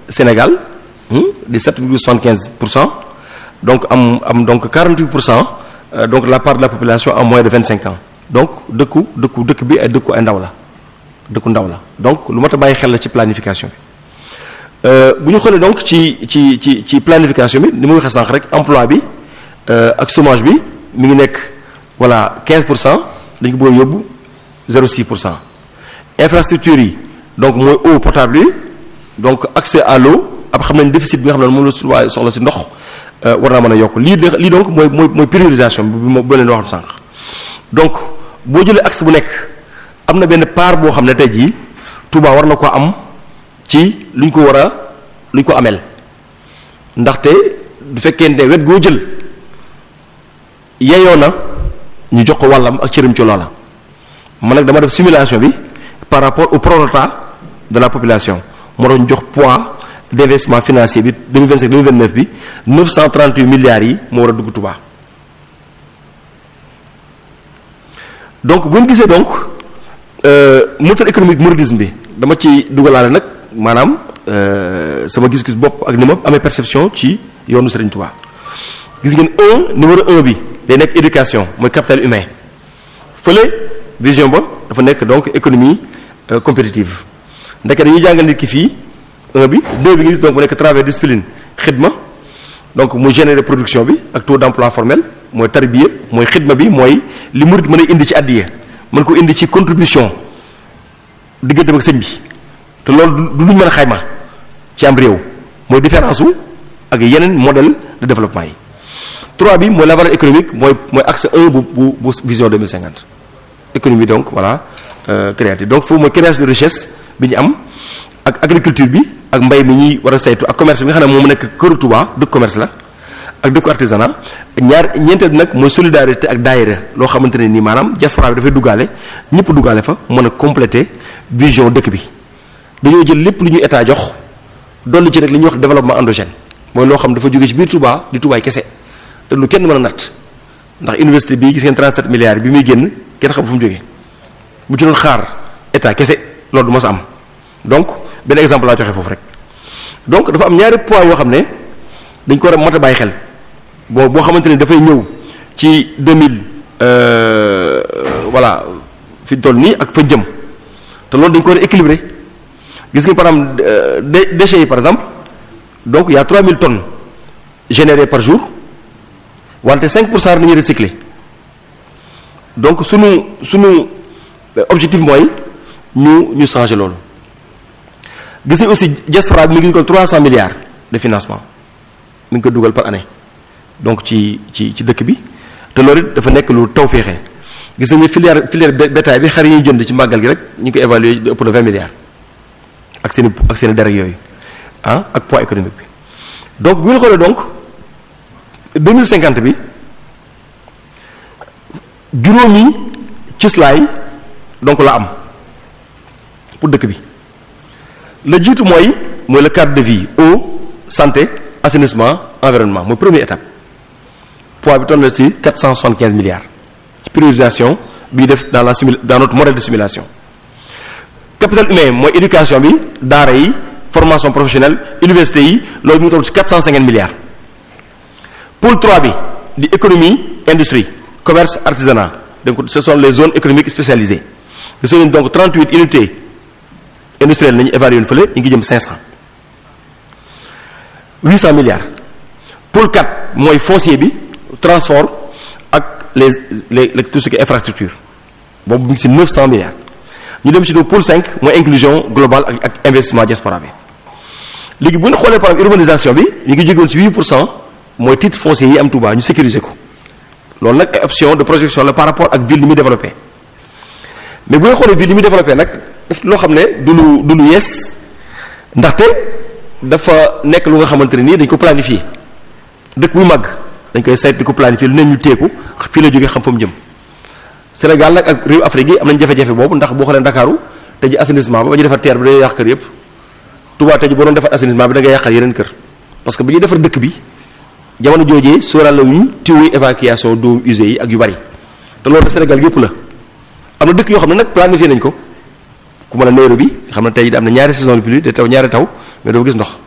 Sénégal di 7,75%, donc am donc 48%, donc la part de la population en moins de 25 ans. Donc dëkk bi ay dëkku ay ndaw la donc lu mat a bàyyi xel la ci planification bi bu ñu xoolee donc ci planification bi ni ma waxee sànq rek emploi bi ak chômage bi mi ngi nekk voilà 15%, dañ ko bëgg a yóbbu 0,6%. infrastructure yi donc mooy eau potable yi, donc accès à l'eau ab xam nañ déficit bi nga xam ne moom la waaye soxla si ndox war naa mën a yokk lii donc mooy priorisation bi ba leen waxoon sànq. donc boo jëlee axe bu nekk am na benn part boo xam ne tey jii Touba war na ko am ci luñ ko amel, ndaxte du fekkee ne wet goo jël yeyoo na ñu jox ko wàllam ak cëram ci loola. man nag dama def simulation bi par rapport au prorata de la population moo tax ñu jox poids d'investissement financier bi 2025-2029 bi 938 milliards yi moo war a dugg Touba. donc bu ñu gisee donc moteur économique mouridisme bi dama ci dugalaale nag maanaam sama gis-gis bopp ak ni ma amee perception ci yoonu Serigne Touba. gis ngeen numéro 1 bi day nekk éducation mooy capital humain, fële vision ba dafa nekk donc économie compétitive. ndeke dañuy jàngal nit ki fii 1 bi 2 bi nga gis donc mu nekk travail discipline xidma, donc mu générer production bi ak taux d'emploi formel mooy tarbiya mooy xidma bi mooy li murid mën a indi ci addiya mën ko indi ci contribution diggante ak sëñ bi te loolu du luñ mën a xayma ci am réew mooy différence wu ak yeneen modèle de développement yi. 3 bi mooy la valeur économique mooy axe 1 bu vision 2050 économie donc voilà créative, donc foofu mooy création de richesse bi ñu am ak agriculture bi ak mbay mi ñuy war a saytu ak commerce bi nga xam ne moom nekk këru Touba dëkk commerce la ak dëkku artisanat. ñeenteel bi nag mooy solidarité ak daayira loo xamante ne nii maanaam diaspora bi dafay duggaale ñëpp duggaale fa mën a compléter vision dëkk bi. dañoo jël lépp lu ñu état jox dolli ci rek li ñuy wax développement endogène mooy loo xam dafa jóge ci biir Touba di Toubaay kese te lu kenn mën a natt ndax université bii gis ngeen 37 milliards bi muy génn kenn xam fu mu jógee bu ci doon xaar état kese loolu du mos a am. donc benn exemple laa joxe foofu rek donc dafa am ñaari poids yoo xam ne dañ ko war a mat a bàyyi xel boo xamante ne dafay ñëw ci 2000 voilà fi ñu toll nii ak fa jëm te loolu dañ ko war a équilibrer. gis nga par exemple déchets yi par exemple donc il y a 3000 tonnes générées par jour wante 5% nañuy recycler donc sunu objectif mooy ñu changer loolu. gis nga aussi diaspora bi mi ngi dugal 300 milliards de financement mi ngi ko dugal par année donc ci dëkk bi te loolu it dafa nekk lu taw féexee. gis nañu filière bétail bi xar yi ñuy jënd ci màggal gi rek ñu ngi ko évaluer de ëpp na 20 milliards ak seen deret yooyu ak poids économique bi. donc bu ñu xoolee donc 2050 bi juróomi cislaay donc la am pour dëkk bi. la jiitu mooy le cadre de vie eau santé assainissement environnement mooy première étape poids bi toll na ci 475 milliards ci priorisation bi ñu def dans notre modèle de simulation. capital humain mooy éducation bi daara yi formation professionnelle université yi loolu mi ngi toll ci 450 milliards. pôle 3 bi di économie industrie commerce artisanat donc ce sont les zones économiques spécialisées gis nañu donc 38 unités industrielles nañu évalué fële ñu ngi jëm 800 milliards. pôle 4 mooy foncier bi transport ak les tout ce qui est infrastructure boobu mu ngi ci 900 milliards. ñu dem ci pôle 5 mooy inclusion globale ak investissement diaspora bi. léegi bu ñu xoolee par exemple urbanisation bi ñu ngi jógewoon ci 8% mooy titre foncier yi am Touba ñu sécuriser ko loolu nag ay option de projection la par rapport ak ville li muy développé mais bu ñu xoolee ville li muy développé nag daf loo xam ne du lu yees ndaxte dafa nekk lu nga xamante ne nii dañ ko planifier dëkk bu màgg dañ koy sayt di ko planifier lu ne ñu teeku fii la jógee xam fa mu jëm. Sénégal nag ak réew Afrique yi am nañ jafe-jafe boobu ndax boo xoolee Ndakaaru te ji assainissement ba ñu defar terre bi day yàq kër yëpp Touba te ji boo doon defar assainissement bi da ngay yàqal yeneen kër parce que bi ñuy defar dëkk bi jamono joojee sóoraale wuñ tuyaux évacuation d'eaux usées yi ak yu bari te loolu Sénégal yëpp la. am na dëkk yoo xam ne nag planifié nañ ko ku mën a Nairobi xam ne tey am na ñaari saison de pluie de taw ñaari taw mais doo gis ndox